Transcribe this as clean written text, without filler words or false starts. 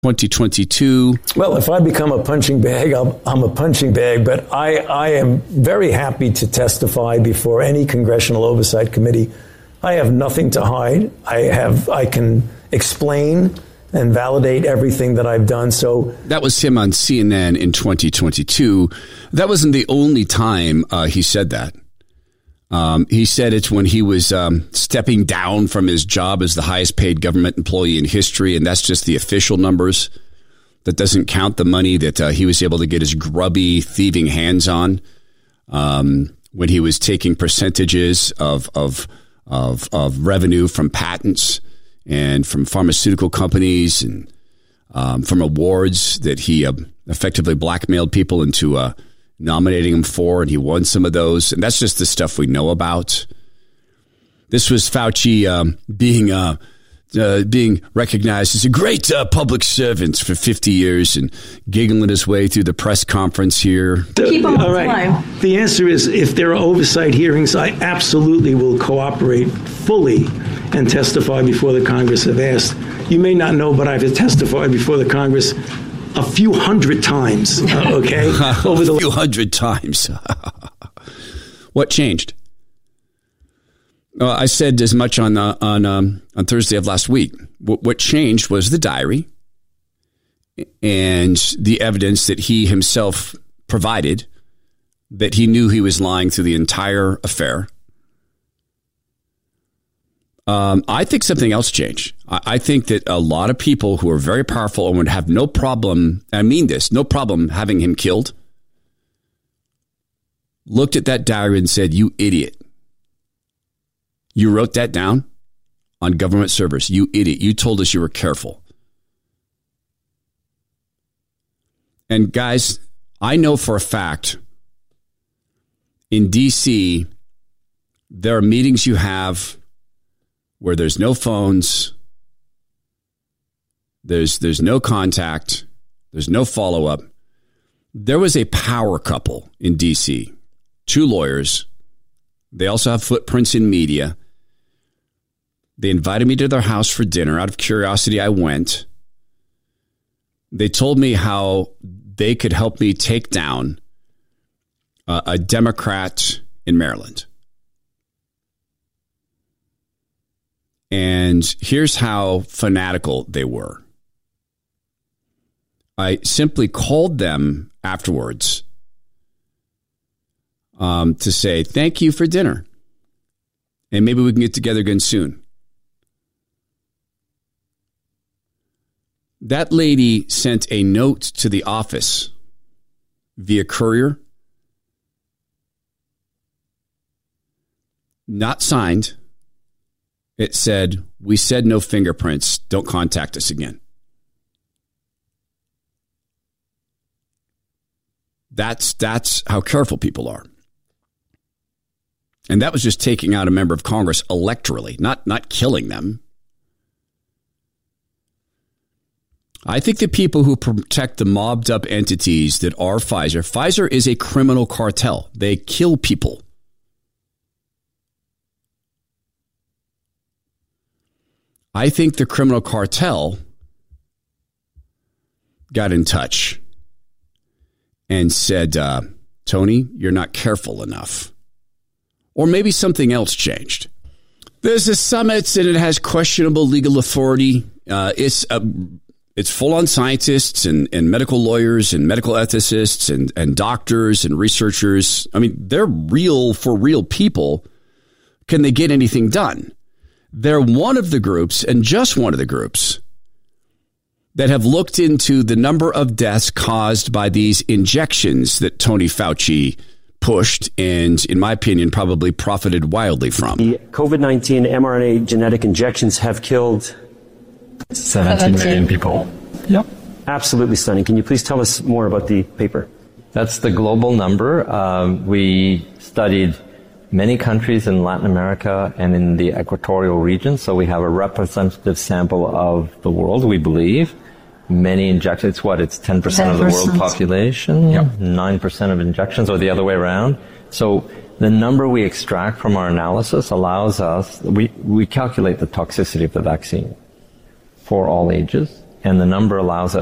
2022. Well, if I become a punching bag, I'm a punching bag, but I am very happy to testify before any congressional oversight committee. I have nothing to hide. I can explain and validate everything that I've done. So that was him on CNN in 2022. That wasn't the only time he said that. He said it when he was stepping down from his job as the highest paid government employee in history. And that's just the official numbers. That doesn't count the money that he was able to get his grubby, thieving hands on when he was taking percentages of revenue from patents and from pharmaceutical companies and from awards that he effectively blackmailed people into nominating him for, and he won some of those. And that's just the stuff we know about. This was Fauci being recognized as a great public servant for 50 years and giggling his way through the press conference here. Keep him on time. The answer is, if there are oversight hearings, I absolutely will cooperate fully and testify before the Congress if asked. You may not know, but I've testified before the Congress a few hundred times, okay? Over the few hundred times. What changed? I said as much on Thursday of last week. What changed was the diary and the evidence that he himself provided that he knew he was lying through the entire affair. I think something else changed. I think that a lot of people who are very powerful and would have no problem, I mean this, no problem having him killed, looked at that diary and said, "You idiot. You wrote that down on government servers. You idiot. You told us you were careful." And guys, I know for a fact in D.C., there are meetings you have where there's no phones, there's no contact, there's no follow-up. There was a power couple in D.C., 2 lawyers. They also have footprints in media. They invited me to their house for dinner. Out of curiosity, I went. They told me how they could help me take down a Democrat in Maryland. And here's how fanatical they were. I simply called them afterwards to say, thank you for dinner. And maybe we can get together again soon. That lady sent a note to the office via courier, not signed. It said, "We said no fingerprints. Don't contact us again." That's how careful people are. And that was just taking out a member of Congress electorally, not killing them. I think the people who protect the mobbed up entities that are Pfizer is a criminal cartel. They kill people. I think the criminal cartel got in touch and said, Tony, you're not careful enough. Or maybe something else changed. There's a summit and it has questionable legal authority. It's full on scientists and medical lawyers and medical ethicists and doctors and researchers. I mean, they're real for real people. Can they get anything done? They're one of the groups, and just one of the groups, that have looked into the number of deaths caused by these injections that Tony Fauci pushed and, in my opinion, probably profited wildly from. The COVID-19 mRNA genetic injections have killed 17 million people. Yep. Absolutely stunning. Can you please tell us more about the paper? That's the global number. We studied many countries in Latin America and in the equatorial region, so we have a representative sample of the world, we believe. Many injections, it's 10% of the world population, yep. 9% of injections, or the other way around. So the number we extract from our analysis allows us, we calculate the toxicity of the vaccine for all ages. and the number allows